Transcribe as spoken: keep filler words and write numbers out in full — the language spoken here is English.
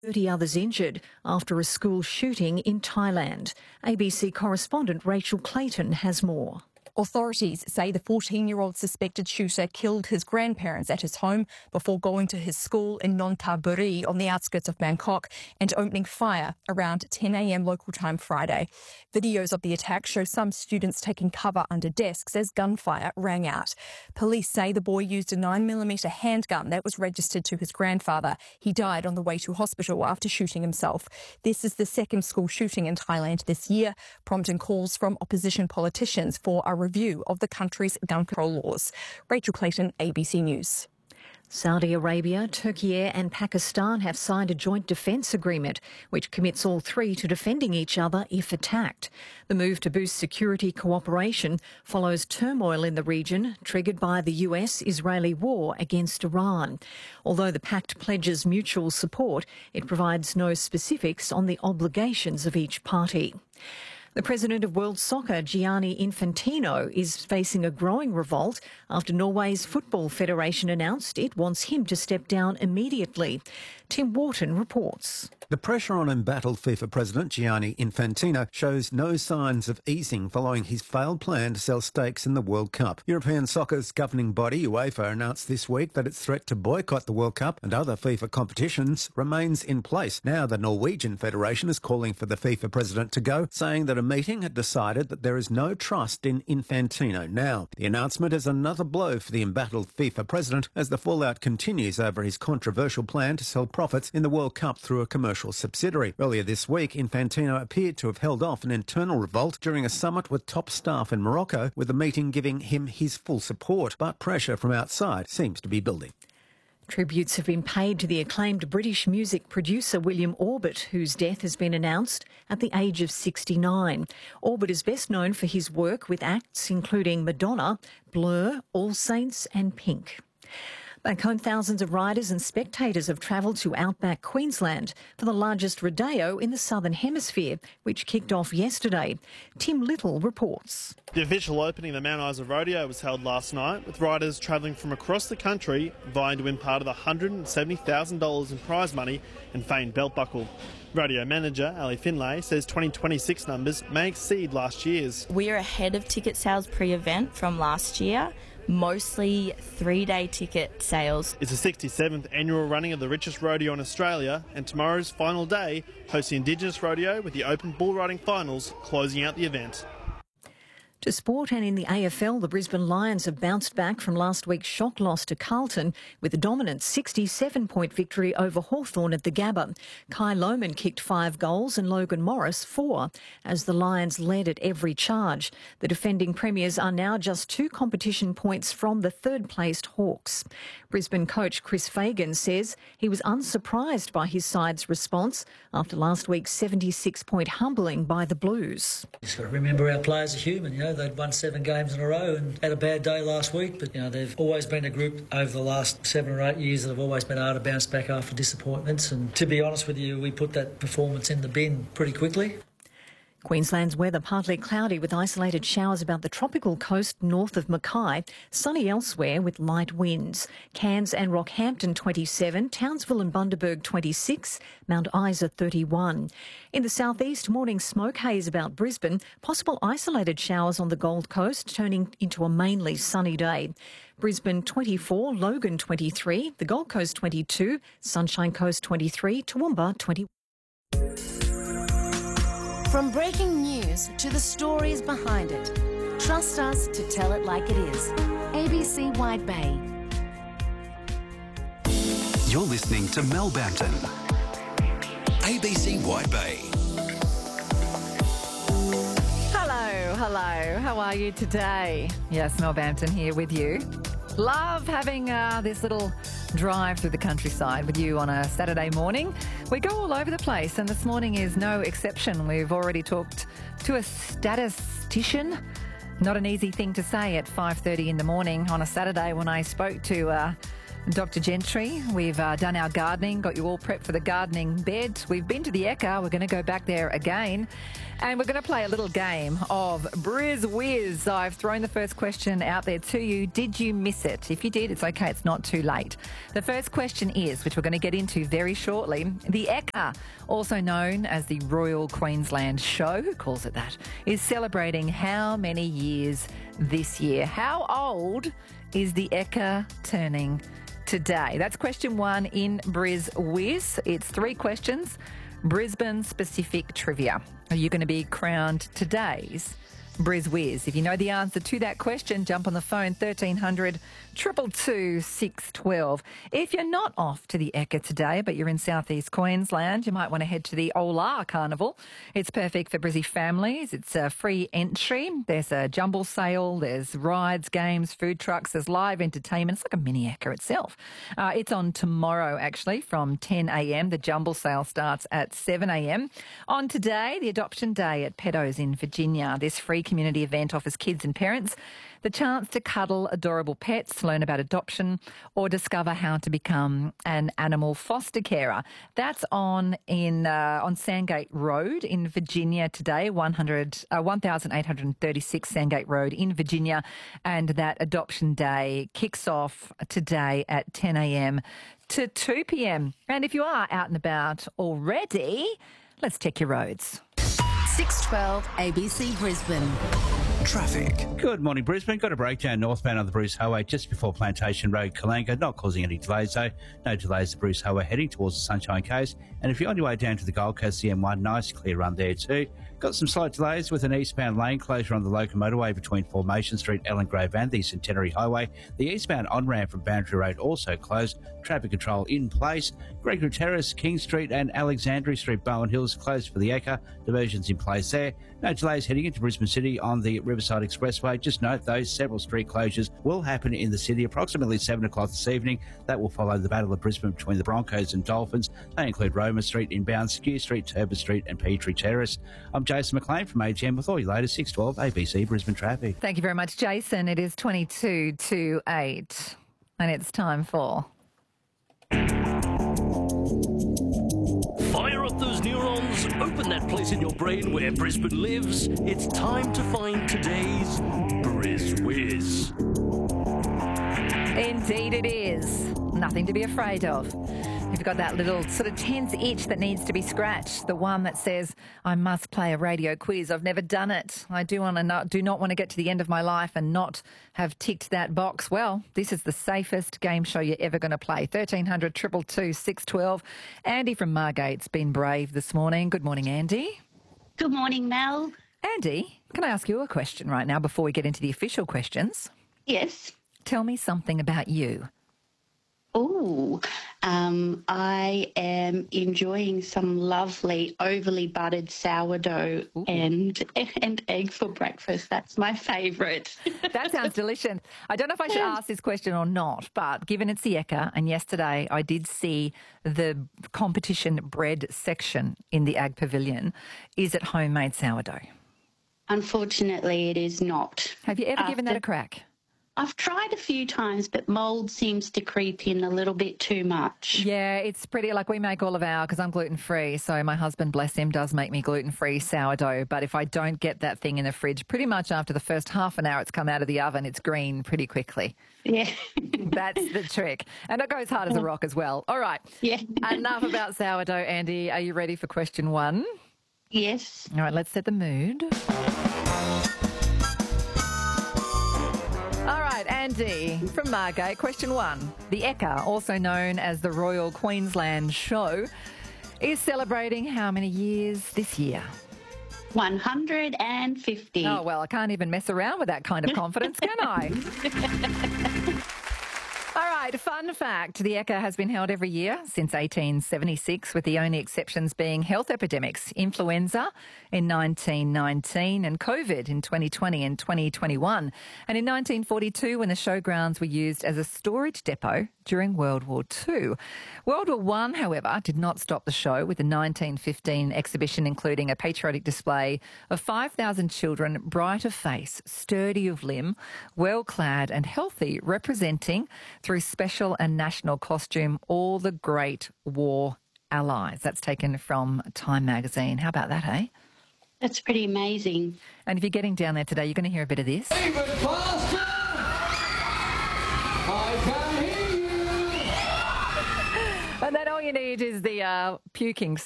thirty others injured after a school shooting in Thailand. A B C correspondent Rachel Clayton has more. Authorities say the fourteen-year-old suspected shooter killed his grandparents at his home before going to his school in Nonthaburi on the outskirts of Bangkok and opening fire around ten a m local time Friday. Videos of the attack show some students taking cover under desks as gunfire rang out. Police say the boy used a nine millimeter handgun that was registered to his grandfather. He died on the way to hospital after shooting himself. This is the second school shooting in Thailand this year, prompting calls from opposition politicians for a review of the country's gun control laws. Rachel Clayton, A B C News. Saudi Arabia, Turkey and Pakistan have signed a joint defence agreement which commits all three to defending each other if attacked. The move to boost security cooperation follows turmoil in the region triggered by the U S-Israeli war against Iran. Although the pact pledges mutual support, it provides no specifics on the obligations of each party. The president of World Soccer, Gianni Infantino, is facing a growing revolt after Norway's Football Federation announced it wants him to step down immediately. Tim Wharton reports. The pressure on embattled FIFA president Gianni Infantino shows no signs of easing following his failed plan to sell stakes in the World Cup. European soccer's governing body, UEFA, announced this week that its threat to boycott the World Cup and other FIFA competitions remains in place. Now the Norwegian Federation is calling for the FIFA president to go, saying that a meeting had decided that there is no trust in Infantino now. The announcement is another blow for the embattled FIFA president as the fallout continues over his controversial plan to sell profits in the World Cup through a commercial subsidiary. Earlier this week, Infantino appeared to have held off an internal revolt during a summit with top staff in Morocco, with the meeting giving him his full support. But pressure from outside seems to be building. Tributes have been paid to the acclaimed British music producer William Orbit, whose death has been announced at the age of sixty-nine. Orbit is best known for his work with acts including Madonna, Blur, All Saints and Pink. Back home, thousands of riders and spectators have travelled to outback Queensland for the largest rodeo in the Southern Hemisphere, which kicked off yesterday. Tim Little reports. The official opening of the Mount Isa Rodeo was held last night, with riders travelling from across the country vying to win part of the one hundred seventy thousand dollars in prize money and famed belt buckle. Rodeo manager Ali Finlay says twenty twenty-six numbers may exceed last year's. We're ahead of ticket sales pre-event from last year. Mostly three-day ticket sales. It's the sixty-seventh annual running of the richest rodeo in Australia, and tomorrow's final day hosts the Indigenous Rodeo with the Open Bull Riding Finals closing out the event. To sport, and in the A F L, the Brisbane Lions have bounced back from last week's shock loss to Carlton with a dominant sixty-seven point victory over Hawthorn at the Gabba. Kai Lohmann kicked five goals and Logan Morris four as the Lions led at every charge. The defending premiers are now just two competition points from the third-placed Hawks. Brisbane coach Chris Fagan says he was unsurprised by his side's response after last week's seventy-six point humbling by the Blues. Just got to remember our players are human, you know. They'd won seven games in a row and had a bad day last week, but you know they've always been a group over the last seven or eight years that have always been able to bounce back after disappointments. And to be honest with you, we put that performance in the bin pretty quickly. Queensland's weather partly cloudy with isolated showers about the tropical coast north of Mackay, sunny elsewhere with light winds. Cairns and Rockhampton twenty-seven, Townsville and Bundaberg twenty-six, Mount Isa thirty-one. In the southeast, morning smoke haze about Brisbane, possible isolated showers on the Gold Coast turning into a mainly sunny day. Brisbane twenty-four, Logan twenty-three, the Gold Coast twenty-two, Sunshine Coast twenty-three, Toowoomba twenty-one. From breaking news to the stories behind it, trust us to tell it like it is. A B C Wide Bay. You're listening to Mel Bampton. A B C Wide Bay. Hello, hello. How are you today? Yes, Mel Bampton here with you. Love having uh, this little drive through the countryside with you on a Saturday morning. We go all over the place, and this morning is no exception. We've already talked to a statistician. Not an easy thing to say at five thirty in the morning on a Saturday when I spoke to uh, Doctor Gentry. We've uh, done our gardening, got you all prepped for the gardening bed. We've been to the Ekka. We're going to go back there again. And we're going to play a little game of Briz Whiz. I've thrown the first question out there to you. Did you miss it? If you did, it's okay. It's not too late. The first question is, which we're going to get into very shortly, the Ekka, also known as the Royal Queensland Show, who calls it that, is celebrating how many years this year? How old is the Ekka turning today? That's question one in Briz Whiz. It's three questions, Brisbane-specific trivia. Are you going to be crowned today's Briz Whiz? If you know the answer to that question, jump on the phone, thirteen hundred, two two two, six one two. If you're not off to the Ekka today, but you're in southeast Queensland, you might want to head to the Ola Carnival. It's perfect for Brizzy families. It's a free entry. There's a jumble sale, there's rides, games, food trucks, there's live entertainment. It's like a mini Ekka itself. Uh, it's on tomorrow, actually, from ten a m. The jumble sale starts at seven a m. On today, the Adoption Day at Pedos in Virginia. This free community event offers kids and parents the chance to cuddle adorable pets, learn about adoption, or discover how to become an animal foster carer. That's on in uh, on Sandgate Road in Virginia today, one hundred, uh, one thousand eight hundred thirty-six Sandgate Road in Virginia. And that Adoption Day kicks off today at ten a m to two p m. And if you are out and about already, let's check your roads. six twelve A B C Brisbane. Traffic. Good morning, Brisbane. Got a breakdown northbound on the Bruce Highway just before Plantation Road, Kalanga. Not causing any delays, though. No delays to Bruce Highway heading towards the Sunshine Coast. And if you're on your way down to the Gold Coast, the M one, nice clear run there too. Got some slight delays with an eastbound lane closure on the local motorway between Formation Street, Ellen Grove and the Centenary Highway. The eastbound on-ramp from Boundary Road also closed. Traffic control in place. Gregory Terrace, King Street and Alexandria Street, Bowen Hills closed for the Ekka. Diversions in place there. No delays heading into Brisbane City on the Riverside Expressway. Just note, those several street closures will happen in the city approximately seven o'clock this evening. That will follow the Battle of Brisbane between the Broncos and Dolphins. They include Roma Street inbound, Skew Street, Turbot Street and Petrie Terrace. I'm Jason McLean from A G M with all your latest six twelve A B C Brisbane traffic. Thank you very much, Jason. It is twenty-two to eight and it's time for... Fire up those neurons, open that place in your brain where Brisbane lives. It's time to find today's Briz Whiz. Indeed it is. Nothing to be afraid of. You've got that little sort of tense itch that needs to be scratched, the one that says, I must play a radio quiz. I've never done it. I do, want to not, do not want to get to the end of my life and not have ticked that box. Well, this is the safest game show you're ever going to play. thirteen hundred, two two two, six one two. Andy from Margate's been brave this morning. Good morning, Andy. Good morning, Mel. Andy, can I ask you a question right now before we get into the official questions? Yes. Tell me something about you. Oh, um, I am enjoying some lovely overly buttered sourdough Ooh. and and egg for breakfast. That's my favourite. That sounds delicious. I don't know if I should ask this question or not, but given it's the Ekka, and yesterday I did see the competition bread section in the Ag Pavilion, is it homemade sourdough? Unfortunately, it is not. Have you ever After- given that a crack? I've tried a few times, but mould seems to creep in a little bit too much. Yeah, it's pretty, like we make all of our, because I'm gluten-free, so my husband, bless him, does make me gluten-free sourdough, but if I don't get that thing in the fridge, pretty much after the first half an hour it's come out of the oven, it's green pretty quickly. Yeah. That's the trick. And it goes hard as a rock as well. All right. Yeah. Enough about sourdough, Andy. Are you ready for question one? Yes. All right, let's set the mood. All right, Andy from Margate, question one. The Ekka, also known as the Royal Queensland Show, is celebrating how many years this year? one hundred fifty. Oh, well, I can't even mess around with that kind of confidence, can I? All right, fun fact. The Ekka has been held every year since eighteen seventy-six, with the only exceptions being health epidemics, influenza in nineteen nineteen and COVID in twenty twenty and twenty twenty-one. And in nineteen forty-two, when the showgrounds were used as a storage depot during World War Two. World War One, however, did not stop the show, with the nineteen fifteen exhibition including a patriotic display of five thousand children, bright of face, sturdy of limb, well-clad and healthy, representing through special and national costume, all the great war allies. That's taken from Time magazine. How about that, hey? That's pretty amazing. And if you're getting down there today, you're going to hear a bit of this. David Foster! I can hear you! And then all you need is the uh, puking